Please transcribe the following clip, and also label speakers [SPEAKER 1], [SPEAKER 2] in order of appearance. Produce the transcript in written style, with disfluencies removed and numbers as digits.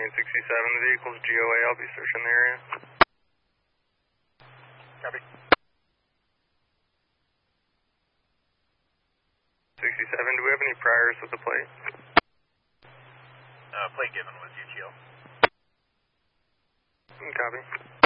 [SPEAKER 1] Lane 67, the vehicle's GOA, I'll be searching the area.
[SPEAKER 2] Copy.
[SPEAKER 1] 67, do we have any priors with the plate?
[SPEAKER 2] Plate given was UTL.
[SPEAKER 1] Copy.